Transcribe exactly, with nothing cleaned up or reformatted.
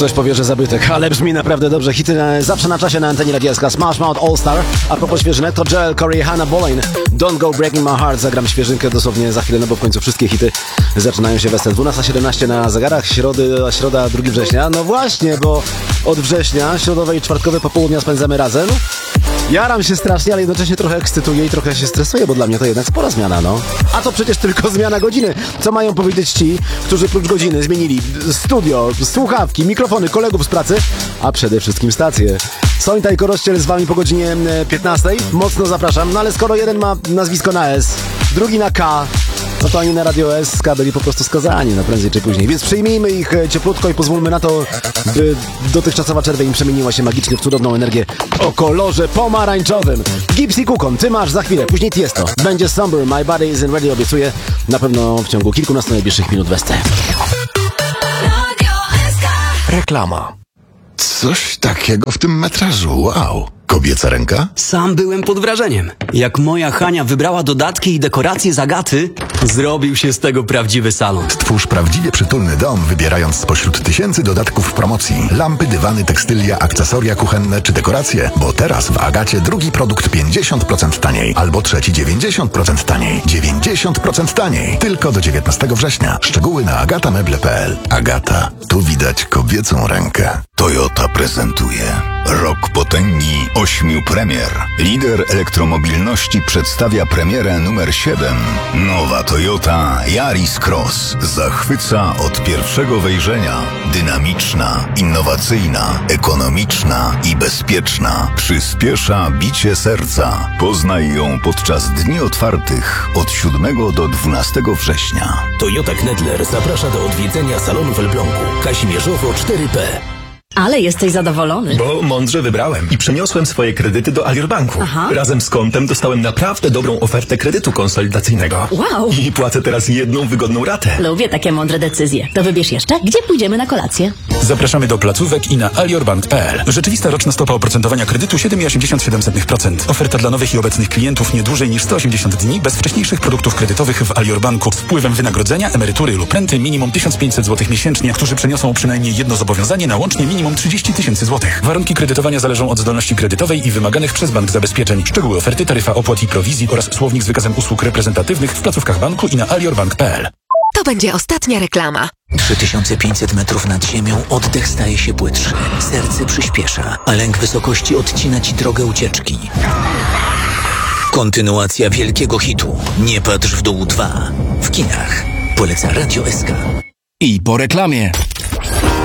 Ktoś powie, że zabytek, ale brzmi naprawdę dobrze. Hity zawsze na czasie na antenie Radia S K. Smash Mouth All Star. A propos świeżynek, to Joel Corey i Hannah Boleyn. Don't Go Breaking My Heart. Zagram świeżynkę dosłownie za chwilę, no bo w końcu wszystkie hity zaczynają się wesel. dwunasta siedemnaście na zegarach, środy, środa drugiego września. No właśnie, bo od września środowe i czwartkowe popołudnia spędzamy razem. Jaram się strasznie, ale jednocześnie trochę ekscytuję i trochę się stresuję, bo dla mnie to jednak spora zmiana, no. A to przecież tylko zmiana godziny. Co mają powiedzieć ci, którzy prócz godziny zmienili studio, słuchawki, mikrofony, kolegów z pracy, a przede wszystkim stację. Sońta i Korościel z wami po godzinie piętnastej. Mocno zapraszam, no ale skoro jeden ma nazwisko na S, drugi na K, no to oni na Radio S K byli po prostu skazani, no prędzej czy później. Więc przyjmijmy ich cieplutko i pozwólmy na to, by dotychczasowa czerwień przemieniła się magicznie w cudowną energię o kolorze pomarańczowym. Gypsy Kukon, ty masz za chwilę, później Tiesto. Będzie Somber, My Body Is In Ready, obiecuję. Na pewno w ciągu kilkunastu najbliższych minut westę. Reklama. Coś takiego w tym metrażu, wow. Kobieca ręka? Sam byłem pod wrażeniem. Jak moja Hania wybrała dodatki i dekoracje z Agaty, zrobił się z tego prawdziwy salon. Stwórz prawdziwie przytulny dom, wybierając spośród tysięcy dodatków w promocji. Lampy, dywany, tekstylia, akcesoria kuchenne czy dekoracje. Bo teraz w Agacie drugi produkt pięćdziesiąt procent taniej. Albo trzeci dziewięćdziesiąt procent taniej. dziewięćdziesiąt procent taniej. Tylko do dziewiętnastego września. Szczegóły na agatameble kropka p l. Agata. Tu widać kobiecą rękę. Toyota prezentuje Rok Potęgi ośmiu premier. Lider elektromobilności przedstawia premierę numer siedem. Nowa Toyota Yaris Cross zachwyca od pierwszego wejrzenia. Dynamiczna, innowacyjna, ekonomiczna i bezpieczna. Przyspiesza bicie serca. Poznaj ją podczas dni otwartych od siódmego do dwunastego września. Toyota Knedler zaprasza do odwiedzenia salonu w Elblągu. Kazimierzowo cztery P. Ale jesteś zadowolony. Bo mądrze wybrałem i przeniosłem swoje kredyty do Alior Banku. Aha. Razem z kontem dostałem naprawdę dobrą ofertę kredytu konsolidacyjnego. Wow. I płacę teraz jedną wygodną ratę. Lubię takie mądre decyzje. To wybierz jeszcze, gdzie pójdziemy na kolację. Zapraszamy do placówek i na aliorbank kropka p l. Rzeczywista roczna stopa oprocentowania kredytu siedem przecinek osiemdziesiąt siedem procent. Oferta dla nowych i obecnych klientów nie dłużej niż sto osiemdziesiąt dni bez wcześniejszych produktów kredytowych w Alior Banku z wpływem wynagrodzenia, emerytury lub renty minimum tysiąc pięćset złotych miesięcznie, którzy przeniosą przynajmniej jedno zobowiązanie na łącznie minimum trzydzieści tysięcy złotych. Warunki kredytowania zależą od zdolności kredytowej i wymaganych przez bank zabezpieczeń. Szczegóły oferty, taryfa opłat i prowizji oraz słownik z wykazem usług reprezentatywnych w placówkach banku i na aliorbank kropka p l. To będzie ostatnia reklama. trzy tysiące pięćset metrów nad ziemią, oddech staje się płytszy, serce przyspiesza, a lęk wysokości odcina ci drogę ucieczki. Kontynuacja wielkiego hitu Nie patrz w dół dwa w kinach. Poleca Radio S K. I po reklamie.